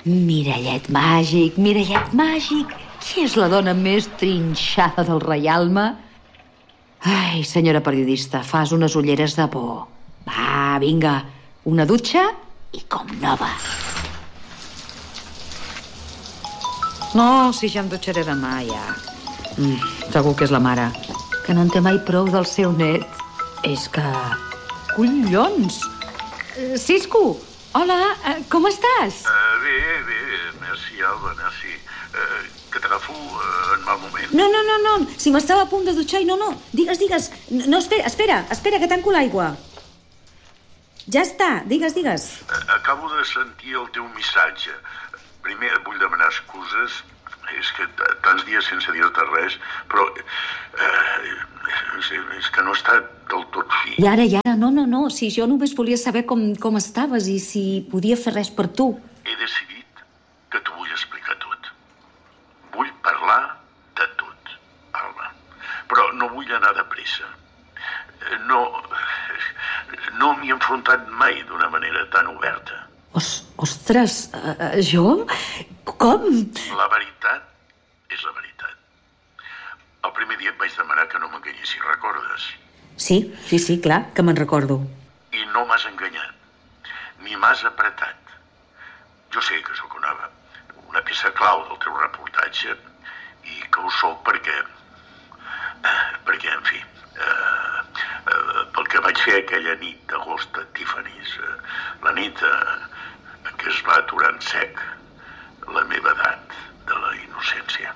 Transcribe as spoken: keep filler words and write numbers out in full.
Mirallet màgic, mirallet màgic. Qui és la dona més trinxada del reialme? Ai, senyora periodista, fas unes ulleres de por. Va, vinga, una dutxa i com nova. No, si ja em dutxaré demà, ja. Mm, segur que és la mare, que no en té mai prou del seu net. És que... Collons! Uh, Cisco, hola, uh, com estàs? Uh, bé, bé, merci, Alba, merci. Uh, que t'agafo uh, en mal moment. No, no, no, no, si m'estava a punt de dutxar i no, no. Digues, digues. No, espera, espera, espera, que tanco l'aigua. Ja està, digues, digues. Uh, acabo de sentir el teu missatge. Primer et vull demanar excuses. És que tants dies sense dir-te res, però eh, és, és que no està del tot fi. I ara, i ara, no, no, no, si jo només volia saber com, com estaves i si podia fer res per tu. He decidit que t'ho vull explicar tot. Vull parlar de tot, Alba. Però no vull anar de pressa. No, no m'hi he enfrontat mai d'una manera tan oberta. Os, ostres, uh, jo? Com? La veritat és la veritat. El primer dia et vaig demanar que no m'enganyessis, recordes? Sí, sí, sí, clar, que me'n recordo. I no m'has enganyat, ni m'has apretat. Jo sé que sóc una, una peça clau del teu reportatge i que ho sóc perquè... perquè, en fi, eh, eh, pel que vaig fer aquella nit d'agost a Tiffany's, eh, la nit eh, en què es va aturar en sec la meva edat de la innocència.